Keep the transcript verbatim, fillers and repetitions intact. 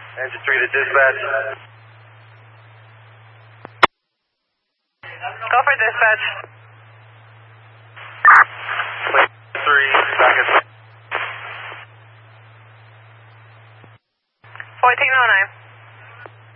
Engine three to dispatch. Go for dispatch. Plane three, back at fourteen oh nine.